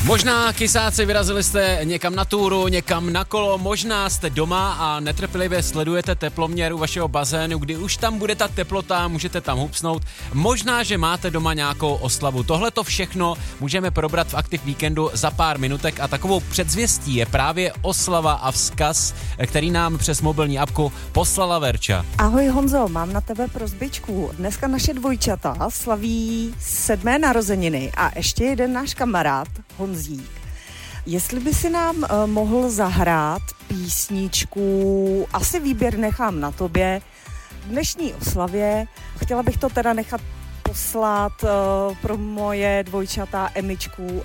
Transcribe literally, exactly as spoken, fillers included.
Možná, kysáci, vyrazili jste někam na túru, někam na kolo, možná jste doma a netrpělivě sledujete teploměr u vašeho bazénu, kdy už tam bude ta teplota, můžete tam hupsnout. Možná, že máte doma nějakou oslavu. Tohle to všechno můžeme probrat v Aktiv víkendu za pár minutek a takovou předzvěstí je právě oslava a vzkaz, který nám přes mobilní apku poslala Verča. Ahoj Honzo, mám na tebe prosbičku. Dneska naše dvojčata slaví sedmé narozeniny a ještě jeden náš kamarád, Honzík. Jestli by si nám uh, mohl zahrát písničku, asi výběr nechám na tobě, dnešní oslavě. Chtěla bych to teda nechat poslat uh, pro moje dvojčata Emičku